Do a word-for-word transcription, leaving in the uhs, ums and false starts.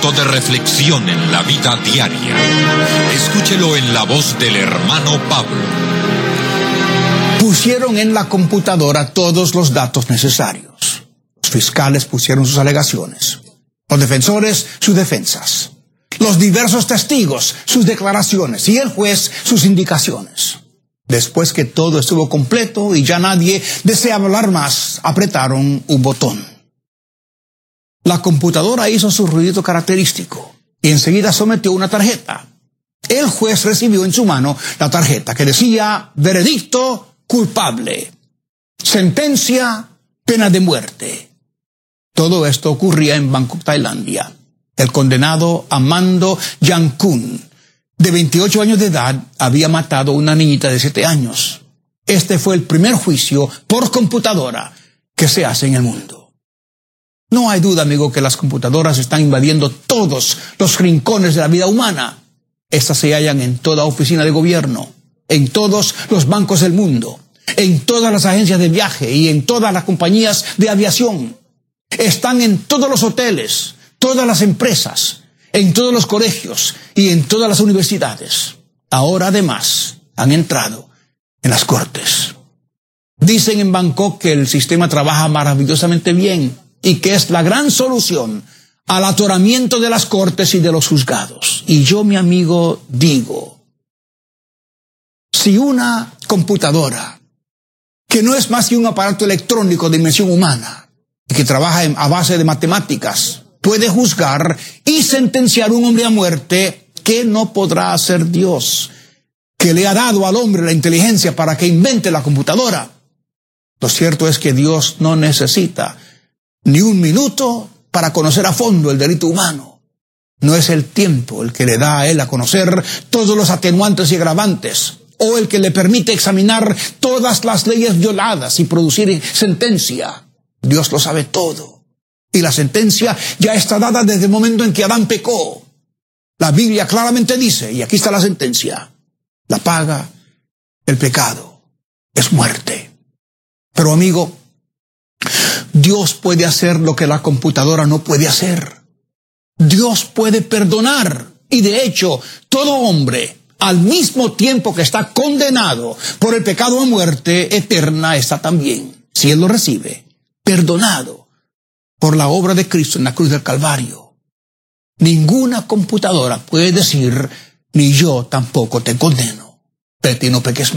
momento de reflexión en la vida diaria. Escúchelo en la voz del hermano Pablo. Pusieron en la computadora todos los datos necesarios. Los fiscales pusieron sus alegaciones. Los defensores, sus defensas. Los diversos testigos, sus declaraciones. Y el juez, sus indicaciones. Después que todo estuvo completo y ya nadie deseaba hablar más, apretaron un botón. La computadora hizo su ruido característico y enseguida sometió una tarjeta. El juez recibió en su mano la tarjeta que decía: veredicto culpable, sentencia, pena de muerte. Todo esto ocurría en Bangkok, Tailandia. El condenado Amando Yankun, de veintiocho años de edad, había matado a una niñita de siete años. Este fue el primer juicio por computadora que se hace en el mundo. No hay duda, amigo, que las computadoras están invadiendo todos los rincones de la vida humana. Estas se hallan en toda oficina de gobierno, en todos los bancos del mundo, en todas las agencias de viaje y en todas las compañías de aviación. Están en todos los hoteles, todas las empresas, en todos los colegios y en todas las universidades. Ahora, además, han entrado en las cortes. Dicen en Bangkok que el sistema trabaja maravillosamente bien y que es la gran solución al atoramiento de las cortes y de los juzgados. Y yo, mi amigo, digo, si una computadora, que no es más que un aparato electrónico de dimensión humana, y que trabaja a base de matemáticas, puede juzgar y sentenciar a un hombre a muerte, ¿qué no podrá hacer Dios, que le ha dado al hombre la inteligencia para que invente la computadora? Lo cierto es que Dios no necesita ni un minuto para conocer a fondo el delito humano. No es el tiempo el que le da a él a conocer todos los atenuantes y agravantes, o el que le permite examinar todas las leyes violadas y producir sentencia. Dios lo sabe todo. Y la sentencia ya está dada desde el momento en que Adán pecó. La Biblia claramente dice, y aquí está la sentencia: la paga del pecado es muerte. Pero, amigo, Dios puede hacer lo que la computadora no puede hacer. Dios puede perdonar. Y de hecho, todo hombre, al mismo tiempo que está condenado por el pecado a muerte eterna, está también, si él lo recibe, perdonado por la obra de Cristo en la cruz del Calvario. Ninguna computadora puede decir: ni yo tampoco te condeno, pero ti no peques más.